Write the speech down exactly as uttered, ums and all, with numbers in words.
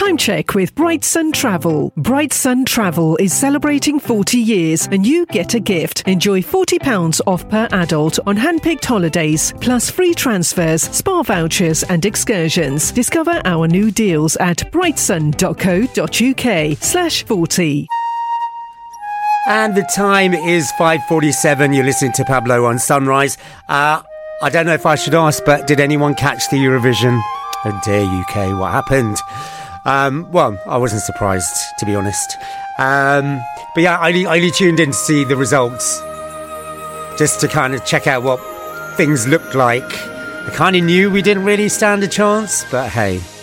Time check with Bright Sun Travel. Bright Sun Travel is celebrating forty years and you get a gift. Enjoy forty pounds off per adult on hand-picked holidays, plus free transfers, spa vouchers and excursions. Discover our new deals at brightsun.co.uk slash 40. And the time is five forty-seven. You're listening to Pablo on Sunrise. Uh, I don't know if I should ask, but did anyone catch the Eurovision? Oh dear, U K, what happened? Um, well, I wasn't surprised, to be honest. Um, but yeah, I only, I only tuned in to see the results, just to kind of check out what things looked like. I kind of knew we didn't really stand a chance, but hey,